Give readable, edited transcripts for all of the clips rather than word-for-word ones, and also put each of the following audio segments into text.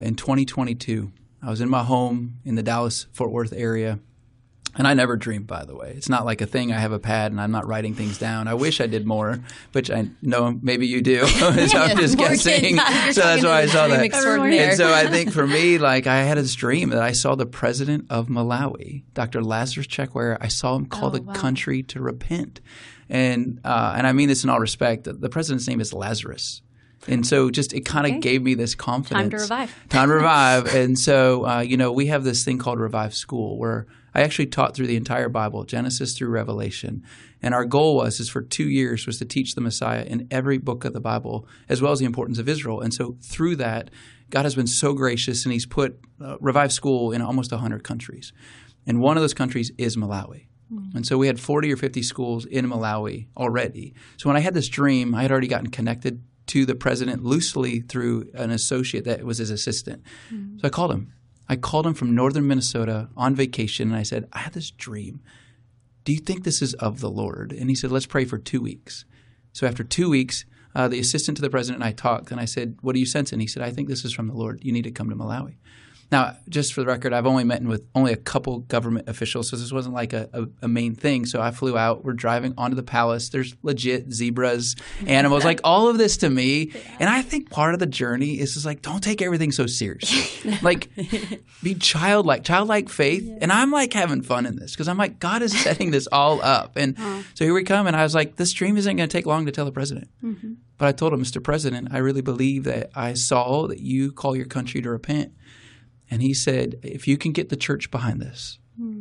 in 2022. I was in my home in the Dallas-Fort Worth area. And I never dream, by the way. It's not like a thing. I have a pad and I'm not writing things down. I wish I did more, which I know maybe you do. So I'm just guessing. So that's why I saw that. And so I think for me, like I had this dream that I saw the president of Malawi, Dr. Lazarus Chakwera. I saw him call the country to repent. And I mean this in all respect. The president's name is Lazarus. And so just it kind of gave me this confidence. Time to revive. And so, we have this thing called Revive School where I actually taught through the entire Bible, Genesis through Revelation. And our goal is for 2 years was to teach the Messiah in every book of the Bible, as well as the importance of Israel. And so through that, God has been so gracious, and he's put Revive School in almost 100 countries. And one of those countries is Malawi. And so we had 40 or 50 schools in Malawi already. So when I had this dream, I had already gotten connected to the president loosely through an associate that was his assistant. So I called him. I called him from northern Minnesota on vacation, and I said, I had this dream. Do you think this is of the Lord? And he said, let's pray for 2 weeks. So after 2 weeks, the assistant to the president and I talked, and I said, what do you sense? And he said, I think this is from the Lord. You need to come to Malawi. Now, just for the record, I've only met with only a couple government officials, so this wasn't like a main thing. So I flew out. We're driving onto the palace. There's legit zebras, animals, like all of this to me. And I think part of the journey is just like, don't take everything so seriously. Like, be childlike faith. Yeah. And I'm like having fun in this because I'm like, God is setting this all up. And so here we come. And I was like, this dream isn't going to take long to tell the president. But I told him, Mr. President, I really believe that I saw that you call your country to repent. And he said, if you can get the church behind this,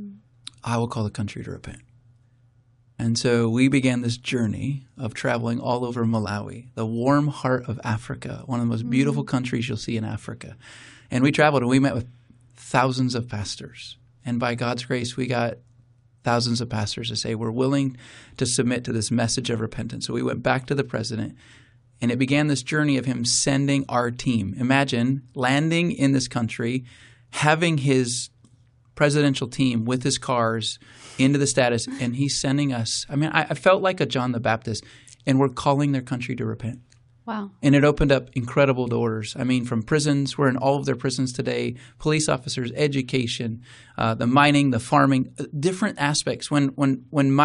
I will call the country to repent. And so we began this journey of traveling all over Malawi, the warm heart of Africa, one of the most beautiful countries you'll see in Africa. And we traveled and we met with thousands of pastors. And by God's grace, we got thousands of pastors to say, we're willing to submit to this message of repentance. So we went back to the president. And it began this journey of him sending our team. Imagine landing in this country, having his presidential team with his cars into the status, and he's sending us. I mean, I felt like a John the Baptist, and we're calling their country to repent. Wow. And it opened up incredible doors. I mean, from prisons, we're in all of their prisons today, police officers, education, the mining, the farming, different aspects. When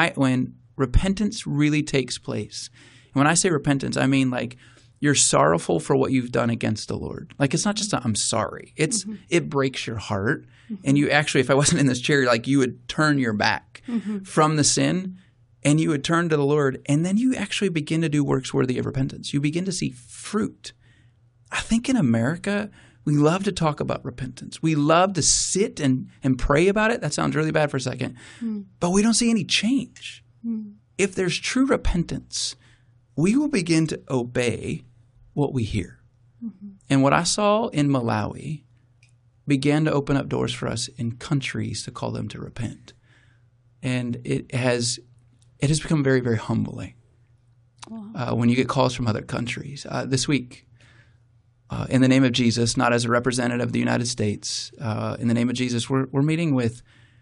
repentance really takes place. When I say repentance, I mean like you're sorrowful for what you've done against the Lord. Like it's not just I'm sorry. It's it breaks your heart. And you actually, if I wasn't in this chair, like you would turn your back from the sin and you would turn to the Lord. And then you actually begin to do works worthy of repentance. You begin to see fruit. I think in America, we love to talk about repentance. We love to sit and pray about it. That sounds really bad for a second. But we don't see any change. If there's true repentance, we will begin to obey what we hear. And what I saw in Malawi began to open up doors for us in countries to call them to repent. And it has become very, very humbling when you get calls from other countries. This week, in the name of Jesus, not as a representative of the United States, in the name of Jesus, we're meeting with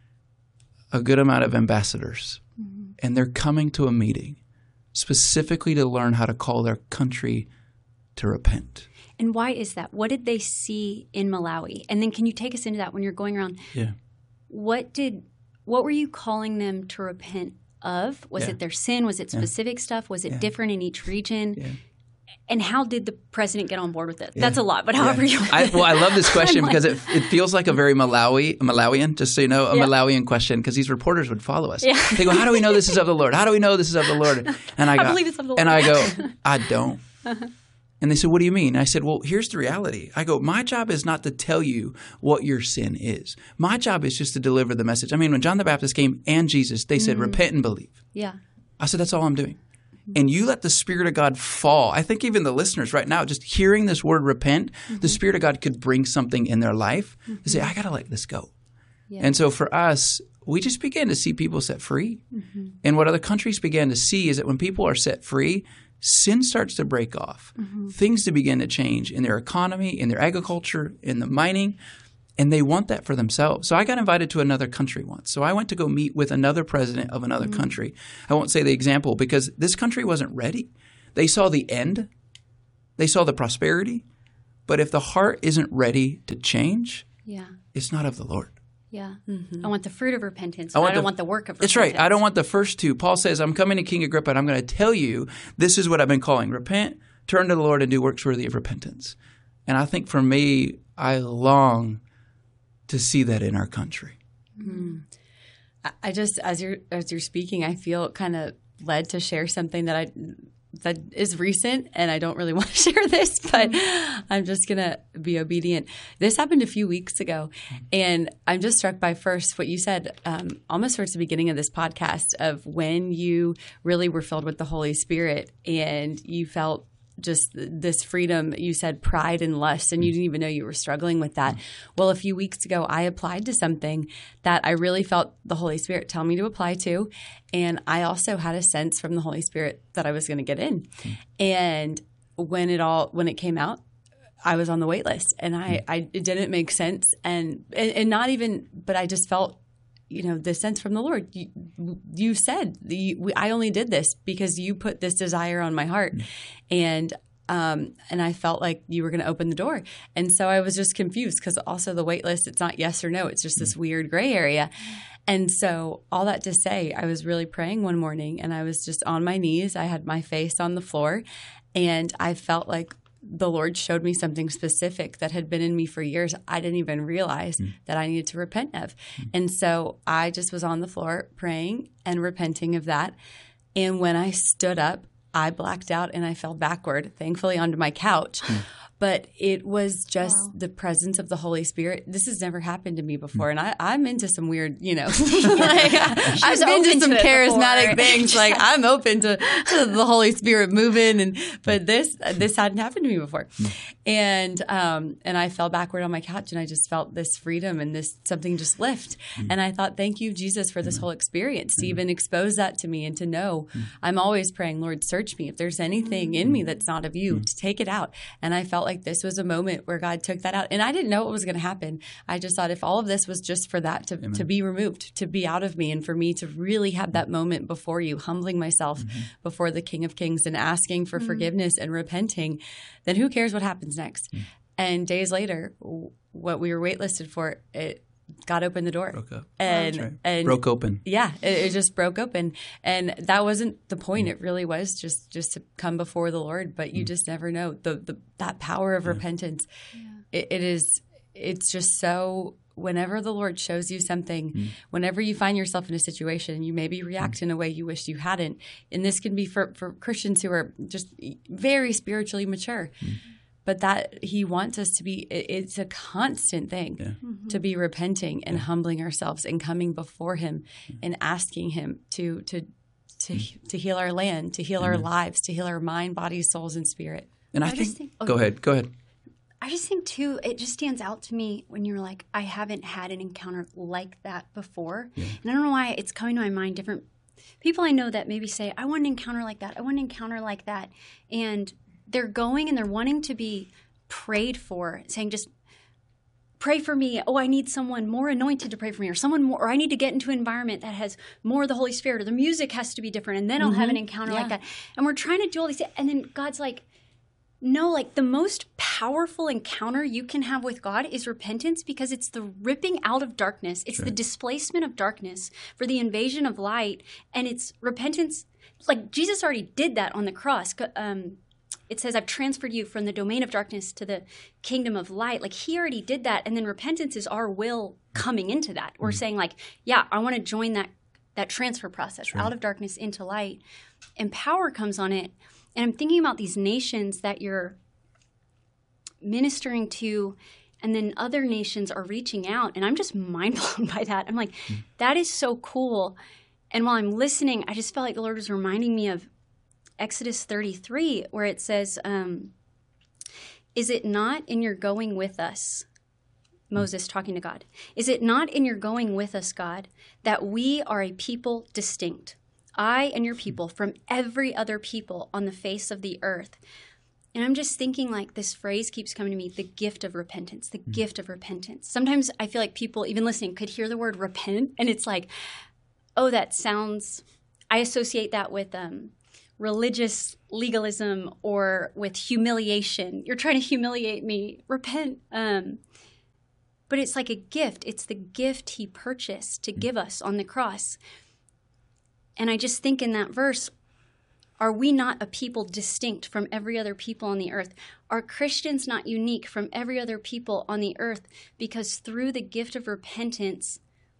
a good amount of ambassadors. And they're coming to a meeting specifically to learn how to call their country to repent. And why is that? What did they see in Malawi? And then can you take us into that when you're going around? Yeah. What were you calling them to repent of? Was it their sin? Was it specific stuff? Was it different in each region? Yeah. And how did the president get on board with it? That's a lot, but however you want. I love this question because it feels like a very Malawian, just so you know, Malawian question, because these reporters would follow us. Yeah. They go, how do we know this is of the Lord? How do we know this is of the Lord? And I believe it's of the Lord. And I go, I don't. And they said, what do you mean? I said, well, here's the reality. I go, my job is not to tell you what your sin is. My job is just to deliver the message. I mean, when John the Baptist came and Jesus, they said, repent and believe. Yeah. I said, that's all I'm doing. And you let the Spirit of God fall. I think even the listeners right now, just hearing this word repent, the Spirit of God could bring something in their life to say, I got to let this go. Yeah. And so for us, we just began to see people set free. And what other countries began to see is that when people are set free, sin starts to break off. Things to begin to change in their economy, in their agriculture, in the mining. And they want that for themselves. So I got invited to another country once. So I went to go meet with another president of another country. I won't say the example because this country wasn't ready. They saw the end. They saw the prosperity. But if the heart isn't ready to change, yeah, it's not of the Lord. Yeah. I want the fruit of repentance. I don't want the work of repentance. That's right. I don't want the first two. Paul says, I'm coming to King Agrippa, and I'm going to tell you this is what I've been calling. Repent, turn to the Lord, and do works worthy of repentance. And I think for me, I long to see that in our country. I just, as you're speaking, I feel kind of led to share something that is recent, and I don't really want to share this, but I'm just going to be obedient. This happened a few weeks ago, and I'm just struck by first what you said almost towards the beginning of this podcast of when you really were filled with the Holy Spirit and you felt just this freedom. You said pride and lust, and you didn't even know you were struggling with that. Well, a few weeks ago, I applied to something that I really felt the Holy Spirit tell me to apply to. And I also had a sense from the Holy Spirit that I was going to get in. And when it came out, I was on the wait list, and it didn't make sense. And not even, but I just felt, the sense from the Lord. You said, I only did this because you put this desire on my heart. And I felt like you were going to open the door. And so I was just confused because also the wait list, it's not yes or no. It's just this weird gray area. And so all that to say, I was really praying one morning, and I was just on my knees. I had my face on the floor, and I felt like the Lord showed me something specific that had been in me for years. I didn't even realize that I needed to repent of. And so I just was on the floor praying and repenting of that. And when I stood up, I blacked out and I fell backward, thankfully onto my couch. But it was just the presence of the Holy Spirit. This has never happened to me before. And I'm into some weird, I've been to some charismatic things. Like I'm open to the Holy Spirit moving. But this hadn't happened to me before. And I fell backward on my couch, and I just felt this freedom and this something just lift. And I thought, thank you, Jesus, for this whole experience, to even expose that to me and to know. I'm always praying, Lord, search me. If there's anything in me that's not of you, to take it out. And I felt like this was a moment where God took that out. And I didn't know what was going to happen. I just thought if all of this was just for that to be removed, to be out of me, and for me to really have that moment before you, humbling myself before the King of Kings and asking for forgiveness and repenting, then who cares what happens next? And days later, what we were waitlisted for, God opened the door. Broke up. And broke open. Yeah, it just broke open. And that wasn't the point. It really was just to come before the Lord. But you just never know. That power of repentance, it's just so, whenever the Lord shows you something, whenever you find yourself in a situation, you maybe react in a way you wish you hadn't. And this can be for Christians who are just very spiritually mature. But that he wants us to be, it's a constant thing to be repenting and humbling ourselves and coming before him and asking him to heal our land, to heal our lives, to heal our mind, body, souls, and spirit. And I think go ahead. I just think, too, it just stands out to me when you're like, I haven't had an encounter like that before. Yeah. And I don't know why it's coming to my mind, different people I know that maybe say, I want an encounter like that. I want an encounter like that. And they're going and they're wanting to be prayed for, saying just pray for me. Oh, I need someone more anointed to pray for me, or someone more, or I need to get into an environment that has more of the Holy Spirit, or the music has to be different, and then I'll have an encounter like that. And we're trying to do all these things. And then God's like, no, like the most powerful encounter you can have with God is repentance, because it's the ripping out of darkness. It's the displacement of darkness for the invasion of light. And it's repentance. Like Jesus already did that on the cross. It says, I've transferred you from the domain of darkness to the kingdom of light. Like he already did that. And then repentance is our will coming into that. We're saying like, yeah, I want to join that transfer process out of darkness into light. And power comes on it. And I'm thinking about these nations that you're ministering to, and then other nations are reaching out. And I'm just mind blown by that. I'm like, that is so cool. And while I'm listening, I just felt like the Lord was reminding me of Exodus 33, where it says, is it not in your going with us, Moses talking to God, is it not in your going with us, God, that we are a people distinct, I and your people, from every other people on the face of the earth? And I'm just thinking, like, this phrase keeps coming to me, the gift of repentance, the gift of repentance. Sometimes I feel like people, even listening, could hear the word repent, and it's like, oh, that sounds, I associate that with religious legalism or with humiliation. You're trying to humiliate me. Repent. But it's like a gift. It's the gift he purchased to give us on the cross. And I just think in that verse, are we not a people distinct from every other people on the earth? Are Christians not unique from every other people on the earth? Because through the gift of repentance,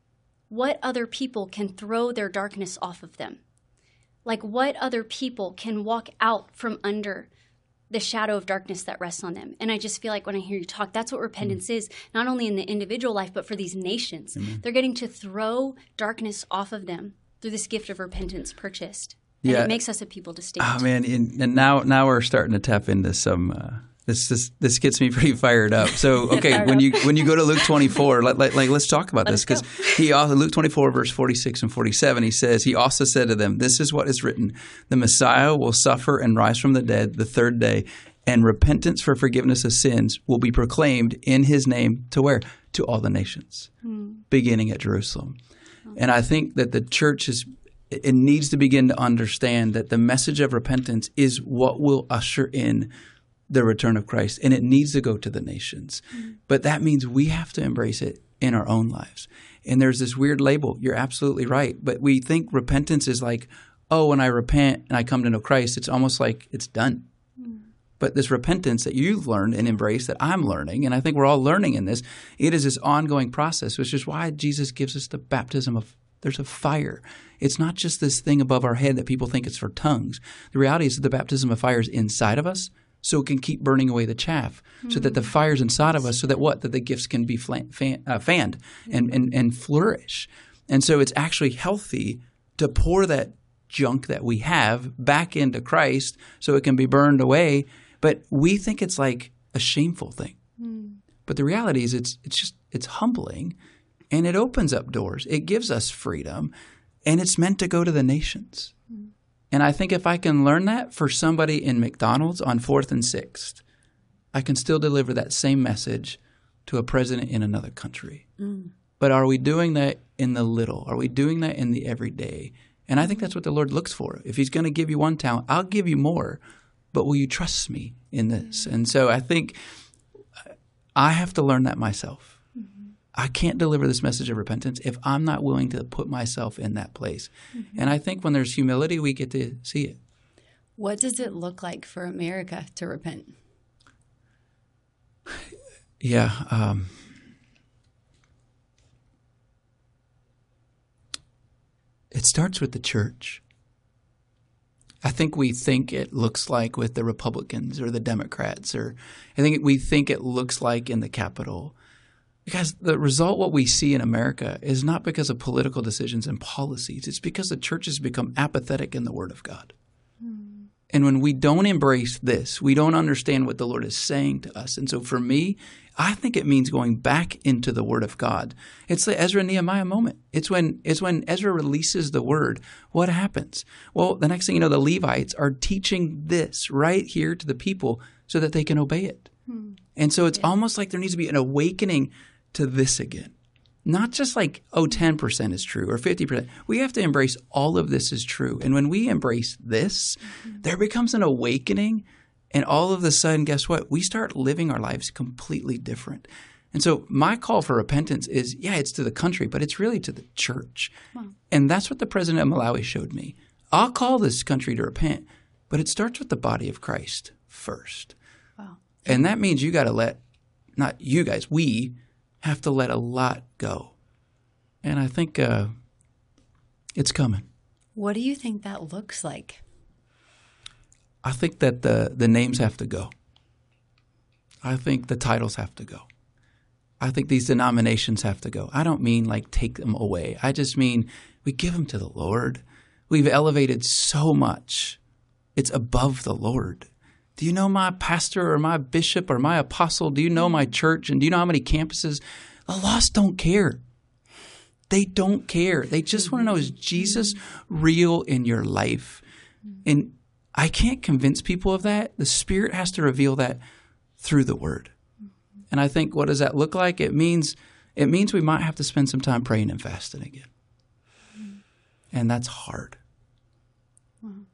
what other people can throw their darkness off of them? Like what other people can walk out from under the shadow of darkness that rests on them? And I just feel like when I hear you talk, that's what repentance is, not only in the individual life, but for these nations. They're getting to throw darkness off of them through this gift of repentance purchased. And it makes us a people distinct. Oh man, and now we're starting to tap into some. This gets me pretty fired up. So okay, when you go to Luke 24, let's talk about this, because Luke 24 verse 46 and 47, he also said to them, "This is what is written: the Messiah will suffer and rise from the dead the third day, and repentance for forgiveness of sins will be proclaimed in his name to where? To all the nations, beginning at Jerusalem." And I think that the church it needs to begin to understand that the message of repentance is what will usher in the return of Christ, and it needs to go to the nations. But that means we have to embrace it in our own lives. And there's this weird label. You're absolutely right. But we think repentance is like, oh, when I repent and I come to know Christ, it's almost like it's done. But this repentance that you've learned and embraced, that I'm learning, and I think we're all learning in this, it is this ongoing process, which is why Jesus gives us the baptism of there's a fire. It's not just this thing above our head that people think it's for tongues. The reality is that the baptism of fire is inside of us, so it can keep burning away the chaff, so that the fire's inside of us, so that that the gifts can be fanned and flourish. And so it's actually healthy to pour that junk that we have back into Christ so it can be burned away. But we think it's like a shameful thing. But the reality is it's humbling, and it opens up doors. It gives us freedom, and it's meant to go to the nations. And I think if I can learn that for somebody in McDonald's on 4th and 6th, I can still deliver that same message to a president in another country. But are we doing that in the little? Are we doing that in the everyday? And I think that's what the Lord looks for. If he's going to give you one talent, I'll give you more. But will you trust me in this? And so I think I have to learn that myself. I can't deliver this message of repentance if I'm not willing to put myself in that place. And I think when there's humility, we get to see it. What does it look like for America to repent? Yeah. It starts with the church. I think we think it looks like with the Republicans or the Democrats, or we think it looks like in the Capitol. Because the result, what we see in America, is not because of political decisions and policies. It's because the church has become apathetic in the Word of God. And when we don't embrace this, we don't understand what the Lord is saying to us. And so for me, I think it means going back into the Word of God. It's the Ezra and Nehemiah moment. It's when Ezra releases the Word. What happens? Well, the next thing you know, the Levites are teaching this right here to the people so that they can obey it. And so it's almost like there needs to be an awakening to this again. Not just like, 10% is true or 50%. We have to embrace all of this is true. And when we embrace this, there becomes an awakening. And all of a sudden, guess what? We start living our lives completely different. And so my call for repentance is, it's to the country, but it's really to the church. Wow. And that's what the president of Malawi showed me. I'll call this country to repent, but it starts with the body of Christ first. Wow. And that means you got to not you guys, we have to let a lot go. And I think it's coming. What do you think that looks like? I think that the names have to go. I think the titles have to go. I think these denominations have to go. I don't mean like take them away. I just mean we give them to the Lord. We've elevated so much. It's above the Lord. Do you know my pastor or my bishop or my apostle? Do you know my church? And do you know how many campuses? The lost don't care. They don't care. They just want to know, is Jesus real in your life? And I can't convince people of that. The Spirit has to reveal that through the Word. And I think, what does that look like? It means we might have to spend some time praying and fasting again. And that's hard.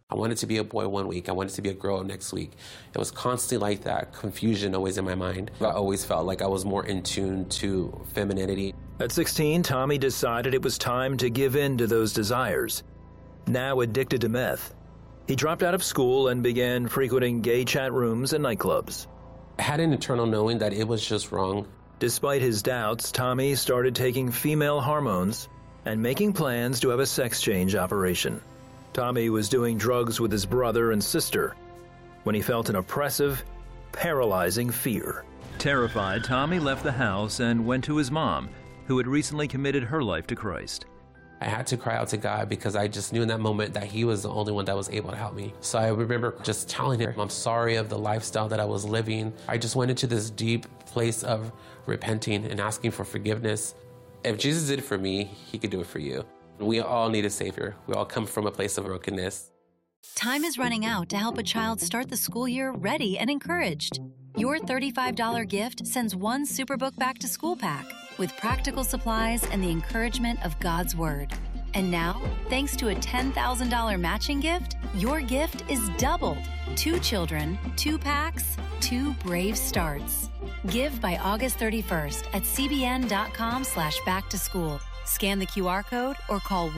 I wanted to be a boy one week. I wanted to be a girl next week. It was constantly like that, confusion always in my mind. I always felt like I was more in tune to femininity. At 16, Tommy decided it was time to give in to those desires. Now addicted to meth, he dropped out of school and began frequenting gay chat rooms and nightclubs. I had an internal knowing that it was just wrong. Despite his doubts, Tommy started taking female hormones and making plans to have a sex change operation. Tommy was doing drugs with his brother and sister when he felt an oppressive, paralyzing fear. Terrified, Tommy left the house and went to his mom, who had recently committed her life to Christ. I had to cry out to God because I just knew in that moment that he was the only one that was able to help me. So I remember just telling him I'm sorry of the lifestyle that I was living. I just went into this deep place of repenting and asking for forgiveness. If Jesus did it for me, he could do it for you. We all need a Savior. We all come from a place of brokenness. Time is running out to help a child start the school year ready and encouraged. Your $35 gift sends one Superbook Back to School pack with practical supplies and the encouragement of God's Word. And now, thanks to a $10,000 matching gift, your gift is doubled. 2 children, 2 packs, 2 brave starts. Give by August 31st at cbn.com/backtoschool. Scan the QR code or call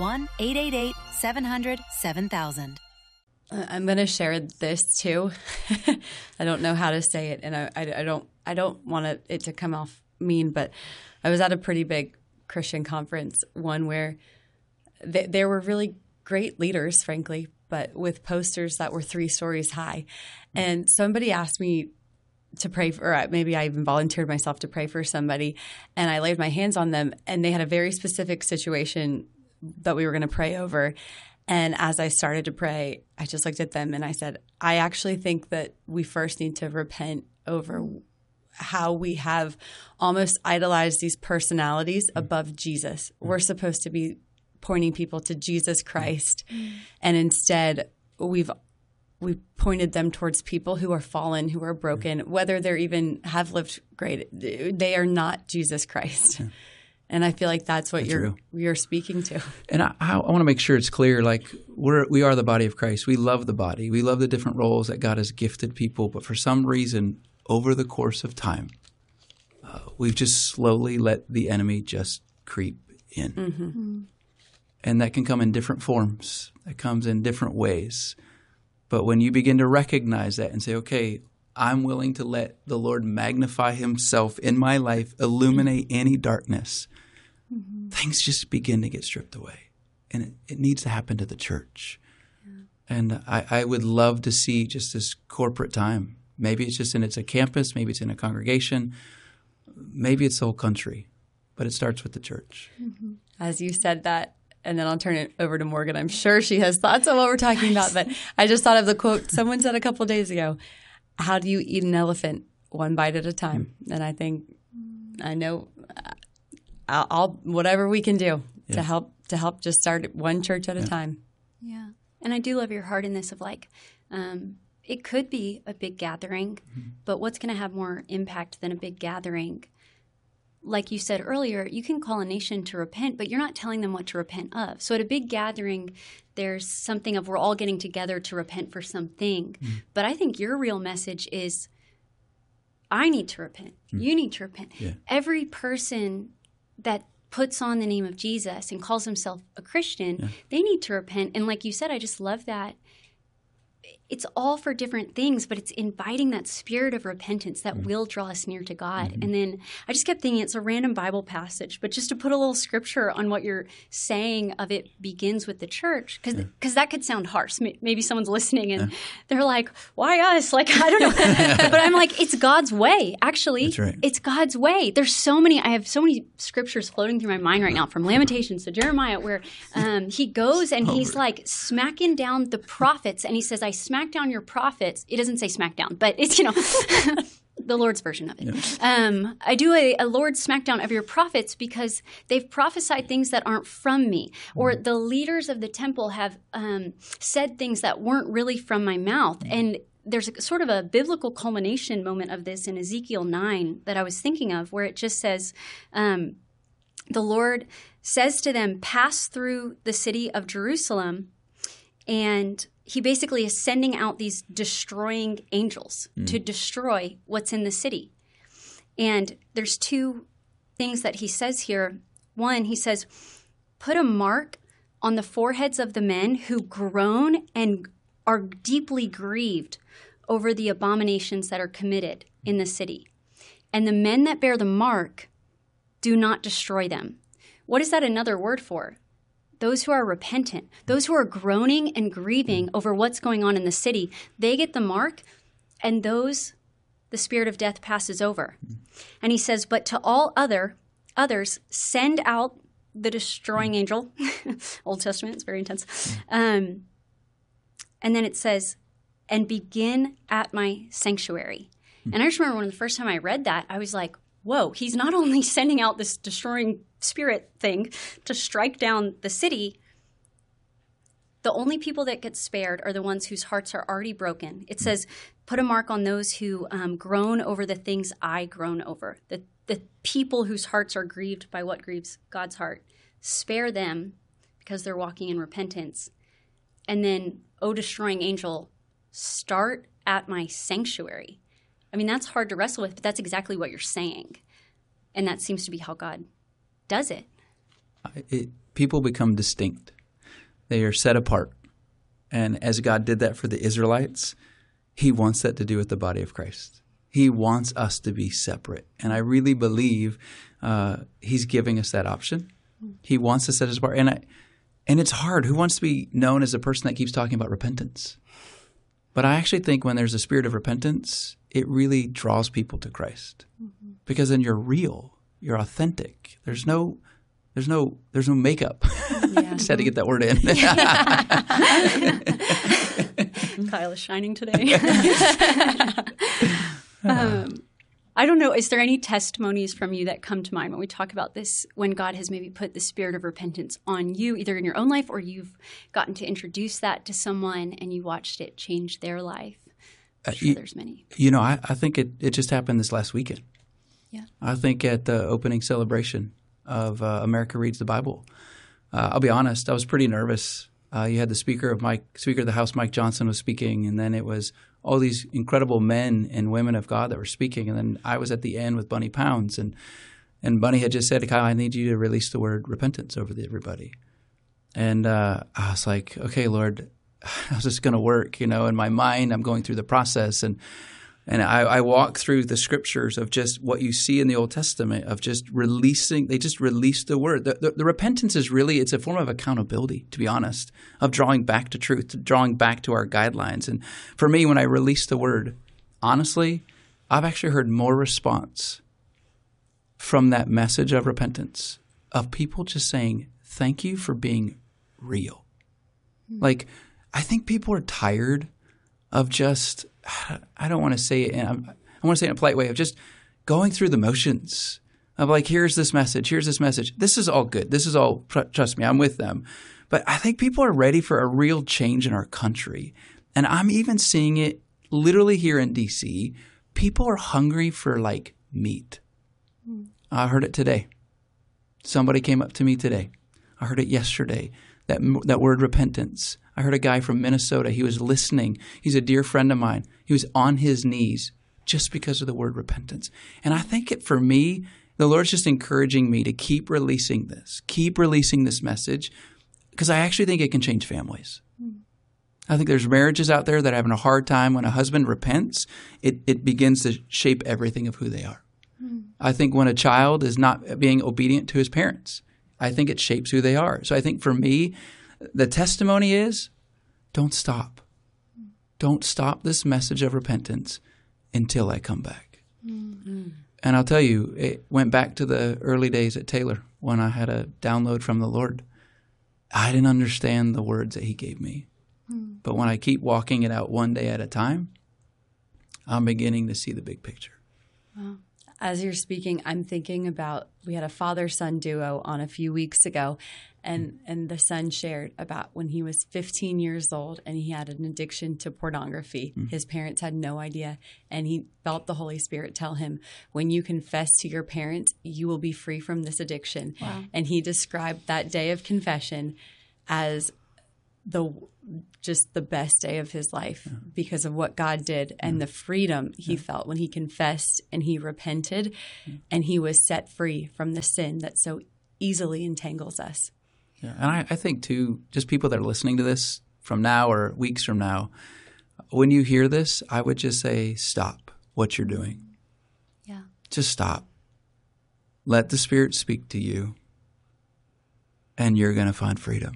1-888-700-7000. I'm going to share this too. I don't know how to say it, and I don't want it to come off mean, but I was at a pretty big Christian conference, one where there were really great leaders, frankly, but with posters that were 3 stories high. And somebody asked me to pray for, or maybe I even volunteered myself to pray for somebody, and I laid my hands on them, and they had a very specific situation that we were going to pray over. And as I started to pray, I just looked at them and I said, I actually think that we first need to repent over how we have almost idolized these personalities above Jesus. We're supposed to be pointing people to Jesus Christ, and instead we pointed them towards people who are fallen, who are broken, whether they're even have lived great. They are not Jesus Christ. Yeah. And I feel like that's what you're speaking to. And I want to make sure it's clear, like we are the body of Christ. We love the body. We love the different roles that God has gifted people. But for some reason, over the course of time, we've just slowly let the enemy just creep in. Mm-hmm. And that can come in different forms. That comes in different ways. But when you begin to recognize that and say, okay, I'm willing to let the Lord magnify himself in my life, illuminate any darkness, things just begin to get stripped away. And it needs to happen to the church. Yeah. And I would love to see just this corporate time. Maybe it's a campus, maybe it's in a congregation, maybe it's the whole country, but it starts with the church. Mm-hmm. As you said that, and then I'll turn it over to Morgan. I'm sure she has thoughts on what we're talking about, but I just thought of the quote someone said a couple of days ago. How do you eat an elephant? One bite at a time. And I think, I know, I'll whatever we can do to help just start one church at a time. Yeah. And I do love your heart in this of like, it could be a big gathering, but what's going to have more impact than a big gathering? Like you said earlier, you can call a nation to repent, but you're not telling them what to repent of. So at a big gathering, there's something of we're all getting together to repent for something. But I think your real message is, I need to repent. You need to repent. Yeah. Every person that puts on the name of Jesus and calls himself a Christian, they need to repent. And like you said, I just love that. It's all for different things, but it's inviting that spirit of repentance that will draw us near to God. And then I just kept thinking it's a random Bible passage, but just to put a little scripture on what you're saying of it begins with the church, because that could sound harsh. Maybe someone's listening and they're like, why us? Like, I don't know. But I'm like, it's God's way, actually. That's right. It's God's way. I have so many scriptures floating through my mind right now, from Lamentations to Jeremiah, where he goes and he's like smacking down the prophets, and he says, I smack down your prophets. It doesn't say smack down, but it's, the Lord's version of it. Yeah. I do a Lord smackdown of your prophets because they've prophesied things that aren't from me, or the leaders of the temple have said things that weren't really from my mouth. And there's a sort of a biblical culmination moment of this in Ezekiel 9 that I was thinking of, where it just says, the Lord says to them, pass through the city of Jerusalem, And he basically is sending out these destroying angels to destroy what's in the city. And there's two things that he says here. One, he says, put a mark on the foreheads of the men who groan and are deeply grieved over the abominations that are committed in the city. And the men that bear the mark, do not destroy them. What is that another word for? Those who are repentant, those who are groaning and grieving over what's going on in the city, they get the mark, and those the spirit of death passes over. And he says, but to all others, send out the destroying angel. Old Testament, it's very intense. And then it says, and begin at my sanctuary. And I just remember when the first time I read that, I was like, whoa, he's not only sending out this destroying spirit thing to strike down the city. The only people that get spared are the ones whose hearts are already broken. It says, put a mark on those who groan over the things I groan over. The people whose hearts are grieved by what grieves God's heart. Spare them because they're walking in repentance. And then, O destroying angel, start at my sanctuary. I mean, that's hard to wrestle with, but that's exactly what you're saying. And that seems to be how God does it. People become distinct. They are set apart. And as God did that for the Israelites, he wants that to do with the body of Christ. He wants us to be separate. And I really believe he's giving us that option. He wants to set us apart. And it's hard. Who wants to be known as a person that keeps talking about repentance? But I actually think when there's a spirit of repentance, it really draws people to Christ. Because then you're real. You're authentic. There's no makeup. Yeah. Just had to get that word in. Kyle is shining today. I don't know. Is there any testimonies from you that come to mind when we talk about this, when God has maybe put the spirit of repentance on you, either in your own life or you've gotten to introduce that to someone and you watched it change their life? I'm sure there's many. You know, I think it just happened this last weekend. Yeah. I think at the opening celebration of America Reads the Bible, I'll be honest, I was pretty nervous. You had the Speaker of the House, Mike Johnson, was speaking, and then it was all these incredible men and women of God that were speaking. And then I was at the end with Bunny Pounds, and Bunny had just said, Kyle, I need you to release the word repentance over everybody. And I was like, okay, Lord, how's this going to work? You know, in my mind, I'm going through the process. And I walk through the scriptures of just what you see in the Old Testament of just releasing. They just release the word. The repentance is really, it's a form of accountability, to be honest, of drawing back to truth, drawing back to our guidelines. And for me, when I release the word, honestly, I've actually heard more response from that message of repentance of people just saying, thank you for being real. Like, I think people are tired of just, I don't want to say it, I want to say it in a polite way, of just going through the motions of like, here's this message. This is all good. This is all, trust me, I'm with them. But I think people are ready for a real change in our country. And I'm even seeing it literally here in D.C. People are hungry for like meat. I heard it today. Somebody came up to me today. I heard it yesterday. That word repentance. I heard a guy from Minnesota. He was listening. He's a dear friend of mine. He was on his knees just because of the word repentance. And I think for me, the Lord's just encouraging me to keep releasing this message, because I actually think it can change families. I think there's marriages out there that are having a hard time. When a husband repents, it begins to shape everything of who they are. I think when a child is not being obedient to his parents, I think it shapes who they are. So I think for me, the testimony is, don't stop. Don't stop this message of repentance until I come back. Mm-hmm. And I'll tell you, it went back to the early days at Taylor when I had a download from the Lord. I didn't understand the words that he gave me. Mm-hmm. But when I keep walking it out one day at a time, I'm beginning to see the big picture. Wow. As you're speaking, I'm thinking about, we had a father-son duo on a few weeks ago, and the son shared about when he was 15 years old and he had an addiction to pornography. His parents had no idea, and he felt the Holy Spirit tell him, when you confess to your parents, you will be free from this addiction. Wow. And he described that day of confession as just the best day of his life because of what God did and the freedom he felt when he confessed and he repented and he was set free from the sin that so easily entangles us. Yeah, and I think too, just people that are listening to this from now or weeks from now, when you hear this, I would just say, stop what you're doing. Yeah. Just stop. Let the Spirit speak to you, and you're going to find freedom.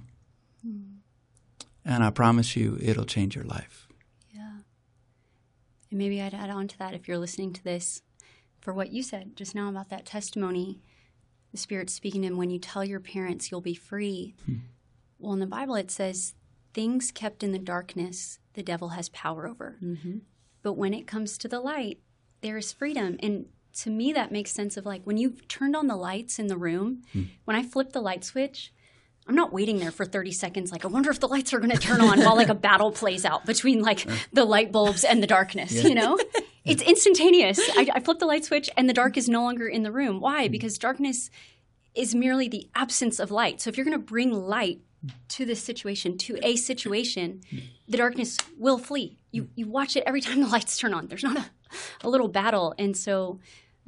And I promise you, it'll change your life. Yeah. And maybe I'd add on to that, if you're listening to this, for what you said just now about that testimony, the Spirit's speaking to him, when you tell your parents you'll be free. Well, in the Bible it says, things kept in the darkness, the devil has power over. But when it comes to the light, there is freedom. And to me, that makes sense of like when you've turned on the lights in the room, when I flip the light switch, I'm not waiting there for 30 seconds like, I wonder if the lights are going to turn on while like a battle plays out between like the light bulbs and the darkness, you know? It's instantaneous. I flip the light switch and the dark is no longer in the room. Why? Because darkness is merely the absence of light. So if you're going to bring light to this situation, to a situation, the darkness will flee. You watch it every time the lights turn on. There's not a little battle. And so,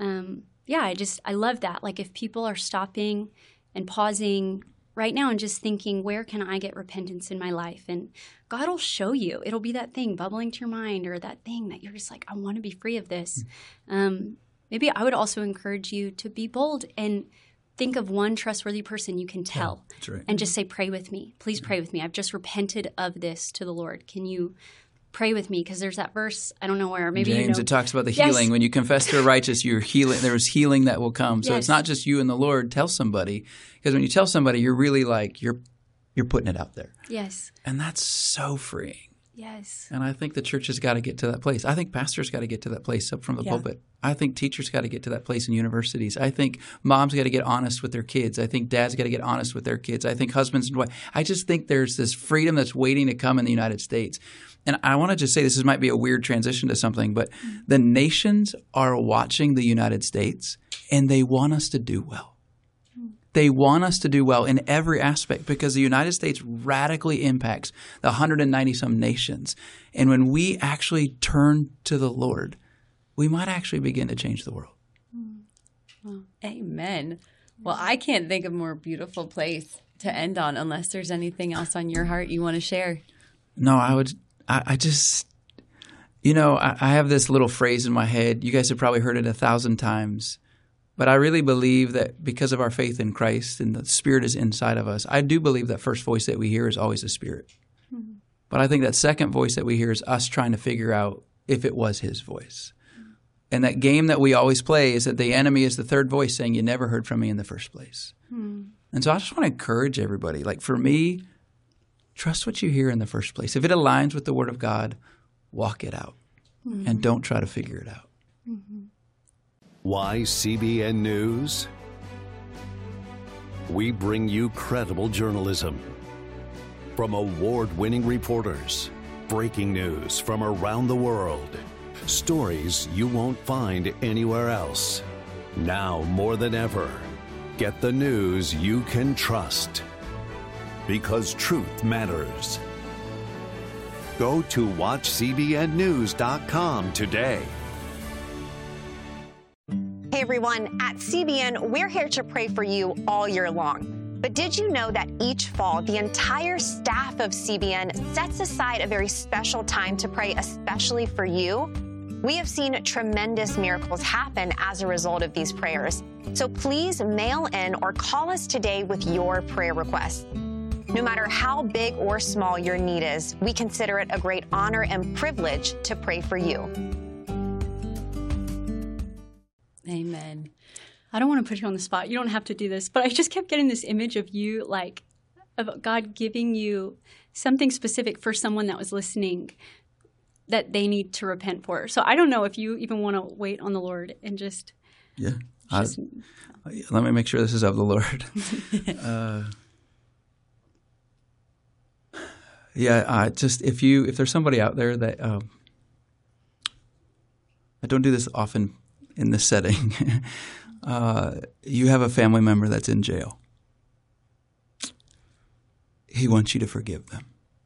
I love that. Like if people are stopping and pausing right now and just thinking, where can I get repentance in my life? And God will show you. It'll be that thing bubbling to your mind or that thing that you're just like, I want to be free of this. Maybe I would also encourage you to be bold and think of one trustworthy person you can tell and just say, pray with me. Please pray with me. I've just repented of this to the Lord. Can you pray with me? Because there's that verse, I don't know where, maybe James, it talks about the healing. When you confess to a righteous, you're healing. There's healing that will come. So it's not just you and the Lord. Tell somebody. Because when you tell somebody, you're really like, you're putting it out there. Yes. And that's so freeing. Yes. And I think the church has got to get to that place. I think pastors got to get to that place up from the pulpit. I think teachers got to get to that place in universities. I think moms got to get honest with their kids. I think dads got to get honest with their kids. I think husbands and wives. I just think there's this freedom that's waiting to come in the United States. And I want to just say this might be a weird transition to something, but the nations are watching the United States and they want us to do well. They want us to do well in every aspect because the United States radically impacts the 190-some nations. And when we actually turn to the Lord, we might actually begin to change the world. Amen. Well, I can't think of a more beautiful place to end on unless there's anything else on your heart you want to share. No, I just, I have this little phrase in my head. You guys have probably heard it 1,000 times. But I really believe that because of our faith in Christ and the Spirit is inside of us, I do believe that first voice that we hear is always the Spirit. Mm-hmm. But I think that second voice that we hear is us trying to figure out if it was His voice. And that game that we always play is that the enemy is the third voice saying, you never heard from me in the first place. Mm-hmm. And so I just want to encourage everybody. Like for me, trust what you hear in the first place. If it aligns with the Word of God, walk it out. Mm-hmm. And don't try to figure it out. Mm-hmm. Why CBN News? We bring you credible journalism from award-winning reporters, breaking news from around the world, stories you won't find anywhere else. Now more than ever, get the news you can trust, because truth matters. Go to watchcbnnews.com today. Hey everyone, at CBN, we're here to pray for you all year long. But did you know that each fall, the entire staff of CBN sets aside a very special time to pray especially for you? We have seen tremendous miracles happen as a result of these prayers. So please mail in or call us today with your prayer requests. No matter how big or small your need is, we consider it a great honor and privilege to pray for you. Amen. I don't want to put you on the spot. You don't have to do this, but I just kept getting this image of you, like, of God giving you something specific for someone that was listening that they need to repent for. So I don't know if you even want to wait on the Lord and just... Yeah. Let me make sure this is of the Lord. If there's somebody out there that... I don't do this often in this setting. You have a family member that's in jail. He wants you to forgive them.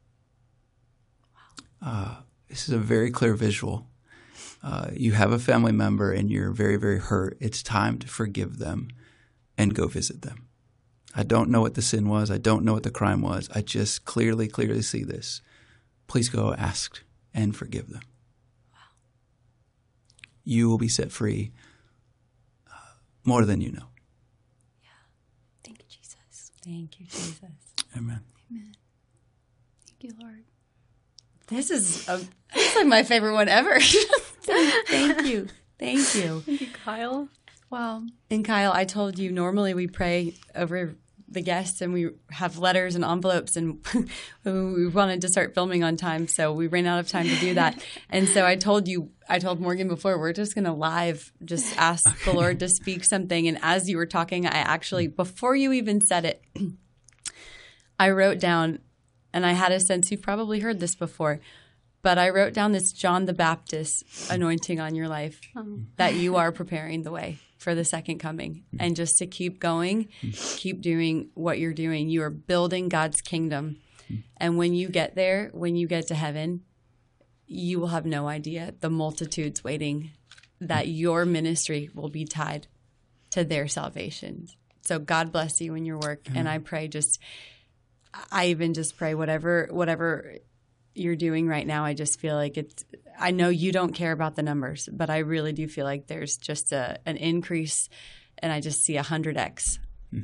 this is a very clear visual. You have a family member and you're very, very hurt. It's time to forgive them and go visit them. I don't know what the sin was. I don't know what the crime was. I just clearly see this. Please go ask and forgive them. Wow. You will be set free more than you know. Yeah. Thank you, Jesus. Thank you, Jesus. Amen. Amen. Thank you, Lord. This is like my favorite one ever. Thank you. Thank you. Thank you, Kyle. Wow. And Kyle, I told you normally we pray over the guests and we have letters and envelopes, and we wanted to start filming on time, so we ran out of time to do that. And so I told Morgan before, we're just going to live just ask the Lord to speak something. And as you were talking, I actually, before you even said it, I wrote down, and I had a sense you've probably heard this before, but I wrote down this John the Baptist anointing on your life, that you are preparing the way for the second coming, and just to keep going, keep doing what you're doing. You are building God's kingdom. And when you get there, when you get to heaven, you will have no idea the multitudes waiting that your ministry will be tied to their salvation. So God bless you in your work. And I pray I even just pray whatever you're doing right now, I just feel like I know you don't care about the numbers, but I really do feel like there's just an increase, and I just see 100x.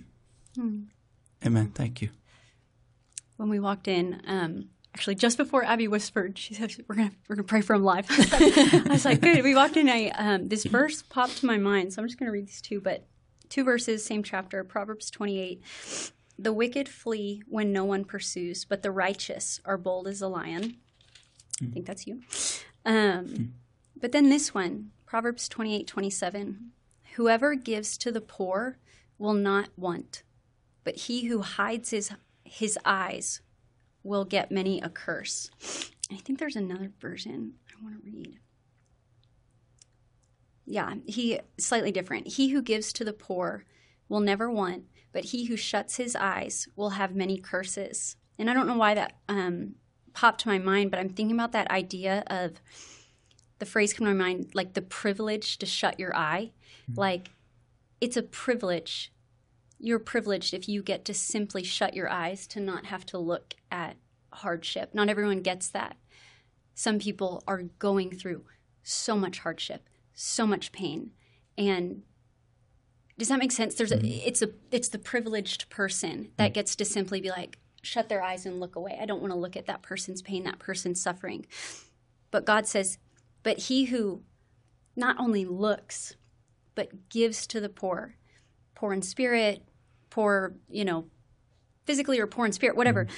Amen. Thank you. When we walked in, actually just before Abby whispered, she said, we're gonna pray for him live. I was like, good. We walked in, this verse popped to my mind, so I'm just going to read these two verses, same chapter, Proverbs 28. The wicked flee when no one pursues, but the righteous are bold as a lion. I think that's you. But then this one, Proverbs 28:27. Whoever gives to the poor will not want, but he who hides his eyes will get many a curse. I think there's another version I want to read. Yeah, slightly different. He who gives to the poor will never want, but he who shuts his eyes will have many curses. And I don't know why that popped to my mind, but I'm thinking about that idea of the phrase come to my mind, like the privilege to shut your eye. Like, it's a privilege. You're privileged if you get to simply shut your eyes, to not have to look at hardship. Not everyone gets that. Some people are going through so much hardship, so much pain. And does that make sense? It's the privileged person that gets to simply be like, shut their eyes and look away. I don't want to look at that person's pain, that person's suffering. But God says, but he who not only looks, but gives to the poor in spirit, poor, physically or poor in spirit, whatever,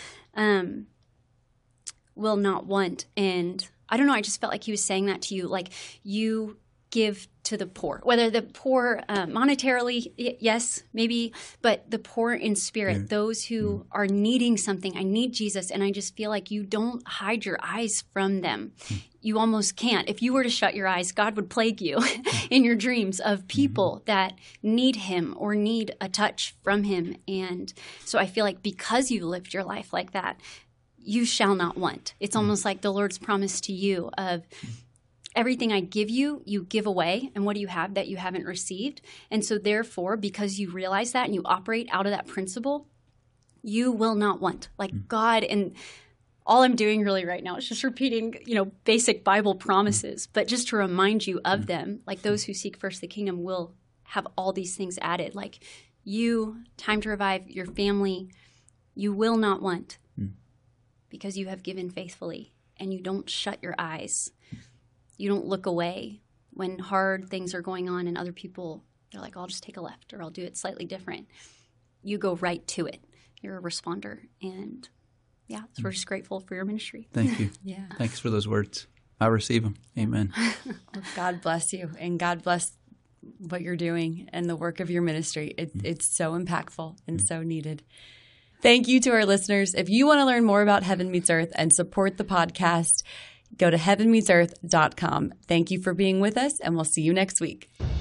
will not want. And I don't know, I just felt like he was saying that to you, like you give to the poor, whether the poor monetarily, yes, maybe, but the poor in spirit, those who are needing something. I need Jesus, and I just feel like you don't hide your eyes from them. You almost can't. If you were to shut your eyes, God would plague you in your dreams of people that need him or need a touch from him. And so I feel like because you lived your life like that, you shall not want. It's almost like the Lord's promise to you of everything I give you, you give away. And what do you have that you haven't received? And so therefore, because you realize that and you operate out of that principle, you will not want. Like God, and all I'm doing really right now is just repeating, basic Bible promises, but just to remind you of them, like those who seek first the kingdom will have all these things added. Like you, time to revive your family, you will not want because you have given faithfully and you don't shut your eyes. You don't look away when hard things are going on and other people, they're like, I'll just take a left or I'll do it slightly different. You go right to it. You're a responder. And so we're just grateful for your ministry. Thank you. Yeah. Thanks for those words. I receive them. Amen. Well, God bless you, and God bless what you're doing and the work of your ministry. It's so impactful and so needed. Thank you to our listeners. If you want to learn more about Heaven Meets Earth and support the podcast, go to heavenmeetsearth.com. Thank you for being with us, and we'll see you next week.